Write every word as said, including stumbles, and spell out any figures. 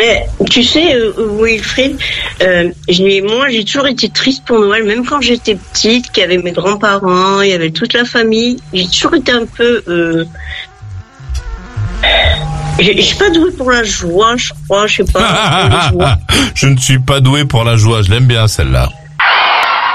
Mais tu sais, euh, Wilfried, euh, j'ai, moi j'ai toujours été triste pour Noël, même quand j'étais petite, qu'il y avait mes grands-parents, il y avait toute la famille. J'ai toujours été un peu... Euh, je je suis pas douée pour la joie, je crois, je sais pas. Je ne suis pas doué pour la joie, je l'aime bien celle-là.